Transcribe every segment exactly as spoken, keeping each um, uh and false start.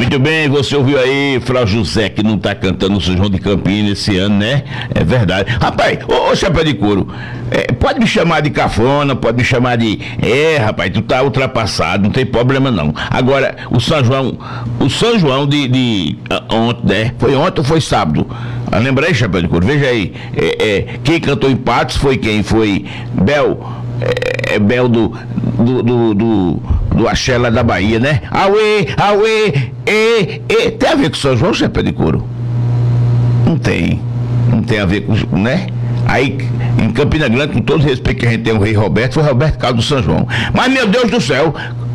Muito bem, você ouviu aí, Frau José, que não tá cantando no São João de Campinas esse ano, né? É verdade. Rapaz, ô, ô chapéu de couro, é, pode me chamar de cafona, pode me chamar de... É, rapaz, tu tá ultrapassado, não tem problema não. Agora, o São João, o São João de, de ontem, né? Foi ontem ou foi sábado? Ah, lembrei, chapéu de couro, veja aí, é, é, quem cantou em Patos foi quem? Foi Bel, é, é Bel do, do, do, do, do Axé lá da Bahia, né? Auê, auê, e, e, tem a ver com São João, chapéu de couro? Não tem, não tem a ver com, né? Aí, em Campina Grande, com todo respeito que a gente tem o rei Roberto, foi Roberto Carlos do São João. Mas, meu Deus do céu,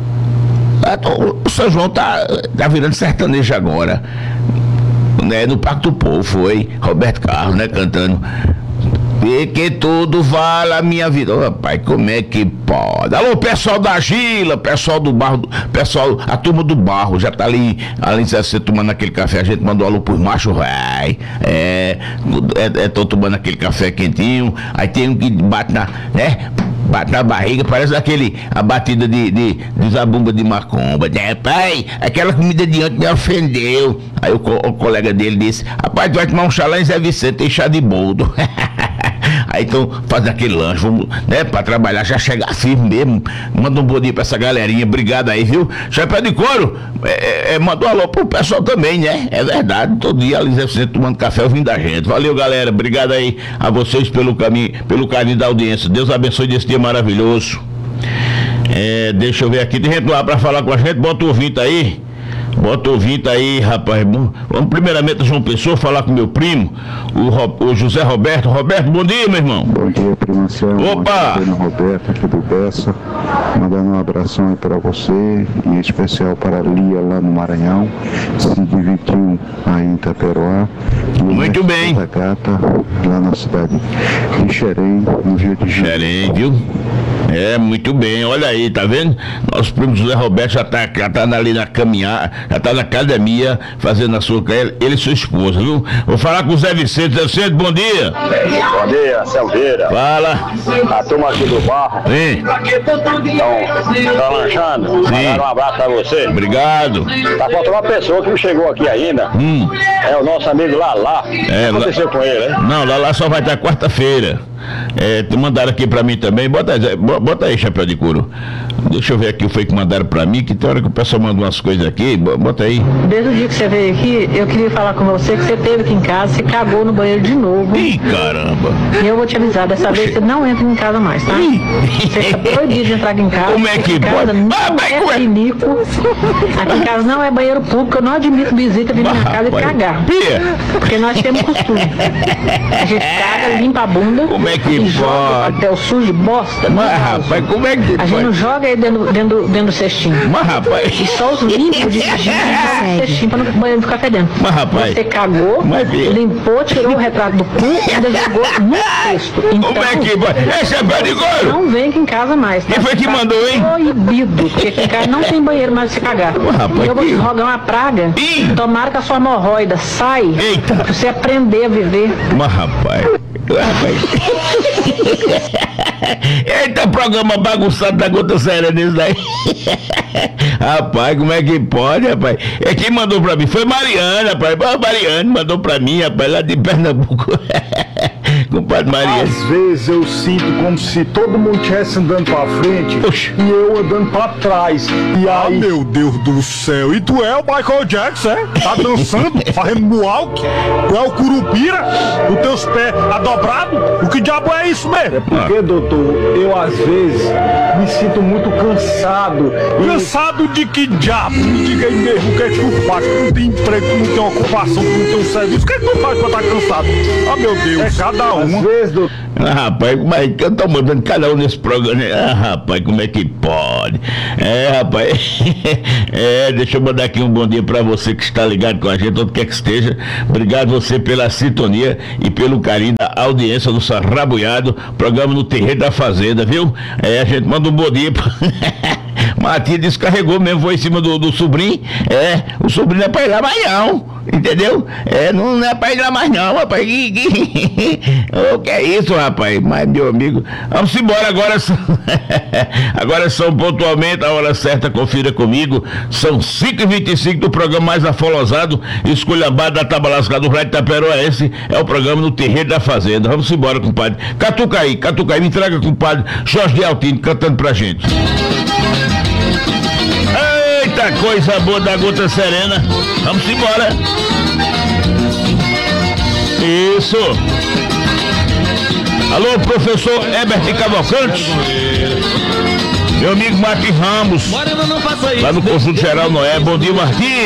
o São João tá, tá virando sertanejo agora, né? No Parque do Povo foi Roberto Carlos, né? Cantando e que tudo vale a minha vida. Ô, rapaz, como é que pode? Alô, pessoal da Gila, pessoal do Barro, pessoal, a turma do Barro já tá ali, além de você tomando aquele café, a gente mandou alô pros machos, vai. É, é, é, tô tomando aquele café quentinho, aí tem um que bate na, né? Bate na barriga, parece aquele, a batida de, de, de zabumba de macumba. É, pai, aquela comida de ontem me ofendeu. Aí o, o colega dele disse, rapaz, tu vai tomar um chá lá em Zé Vicente, tem chá de boldo. Aí então faz aquele lanche, vamos, né, pra trabalhar, já chegar firme mesmo. Manda um bom dia pra essa galerinha, obrigado aí, viu? Chapéu de couro, é, é, mandou alô pro pessoal também, né? É verdade, todo dia ali Zé Vicente tomando café ouvindo a gente. Valeu, galera, obrigado aí a vocês pelo caminho, pelo carinho da audiência. Deus abençoe desse dia maravilhoso. É, deixa eu ver aqui, tem gente lá pra falar com a gente, bota o ouvinte aí. Bota o ouvinte aí, rapaz. Vamos primeiramente a João Pessoa falar com meu primo, o, Ro, o José Roberto. Roberto, bom dia, meu irmão. Bom dia, primo Anselmo. Opa! Bom dia, Roberto, aqui do Bessa. Mandando um abração aí para você, em especial para a Lia lá no Maranhão. Se dividiu aí em Itaperoá. Muito bem. Da Gata, lá na cidade de Xerém, no Rio de Janeiro. Xerém, viu? É, muito bem, olha aí, tá vendo? Nosso primo José Roberto já tá, já tá ali na caminhada, já tá na academia, fazendo a sua, ele e sua esposa, viu? Vou falar com o Zé Vicente. Zé Vicente, bom dia. Bom dia, Selveira. Fala. A turma aqui do Barro. Sim. Então, tá lanchando? Sim. Mandaram um abraço pra você. Obrigado. Tá faltando uma pessoa que não chegou aqui ainda. Hum. É o nosso amigo Lalá. É, o que aconteceu lá... com ele, né? Não, lá, lá só vai estar quarta-feira. É, mandaram aqui pra mim também. Bota, bota aí, chapéu de couro. Deixa eu ver aqui o que foi que mandaram pra mim, que tem hora que o pessoal manda umas coisas aqui. Bota aí. Desde o dia que você veio aqui, eu queria falar com você que você esteve aqui em casa, você cagou no banheiro de novo. Ih, caramba. E eu vou te avisar, dessa Oxe. vez você não entra em casa mais, tá? Ih. Você está proibido de entrar aqui em casa. Como é que aqui em casa pode? não Ah, mas é como é? pinico. Aqui em casa não é banheiro público, eu não admito visita vir na minha Ah, casa rapaz. e cagar. Pia. Porque nós temos costume. A gente caga, limpa a bunda. Como é que e joga o pode? papel sujo de bosta. no Mas, vaso. rapaz, como é que A gente não pode? joga aí dentro, dentro, dentro do cestinho. Mas, rapaz. E só os limpos de xixi no cestinho pra não banheiro ficar fedendo. Mas, rapaz. Você cagou, Mas, filha. limpou, tirou o retrato do cu e ainda jogou no cesto. Então, Como é que pode? É chapéu de couro. não vem aqui em casa mais. Tá? Quem foi que Tá mandou, hein? Proibido, porque aqui em casa não tem banheiro mais pra você cagar. Mas, rapaz, E eu vou que- te rogar uma praga. Ih. Tomara que a sua hemorroida sai. Eita. Pra você aprender a viver. Mas, rapaz. Rapaz. Eita, programa bagunçado da gota séria nisso daí. Rapaz, como é que pode, rapaz? É quem mandou pra mim foi Mariana, rapaz. A Mariana mandou pra mim, rapaz, lá de Pernambuco. Compadre Mariana. Às vezes eu sinto como se todo mundo estivesse andando pra frente Oxi. e eu andando pra trás. E Ah, aí, meu Deus do céu. E tu é o Michael Jackson, é? Tá dançando, fazendo mualk? Tu é o Curupira? Os teus pés adobrados? O que diabo é isso mesmo? porque, doutor, eu às vezes me sinto muito cansado. E Cansado de que diabo? Me diga aí mesmo o que é que tu faz. Tu não tem emprego, tu não tem ocupação, tu não tem um serviço. O que é que tu faz pra estar cansado? Ah, meu Deus. É cada às uma. vezes, doutor, Ah, rapaz, mas eu tô mandando cada um nesse programa. Né? Ah, rapaz, como é que pode? É, rapaz. É, deixa eu mandar aqui um bom dia pra você que está ligado com a gente, onde quer que esteja. Obrigado você pela sintonia e pelo carinho da audiência do Sarrabuiado, programa no Terreiro da Fazenda, viu? É, a gente manda um bom dia pra... Matia descarregou mesmo, foi em cima do, do sobrinho. É, o sobrinho não é pra ir lá mais não. Entendeu? É, não, não é pra ir lá mais não, rapaz. O que é isso, rapaz? Mas, meu amigo, vamos embora agora. Agora são pontualmente a hora certa, confira comigo. São cinco e vinte e cinco do programa mais afolosado, esculhambado da Tabalascada do Rádio Taperoa. Esse é o programa no Terreiro da Fazenda. Vamos embora, compadre. Catuca aí, catuca aí, me entrega, compadre Jorge de Altino cantando pra gente. Eita, coisa boa da gota serena. Vamos embora. Isso. Alô, professor Herbert Cavalcante. Meu amigo Martins Ramos, lá no Conjunto Geral Noé. Bom dia, Martins.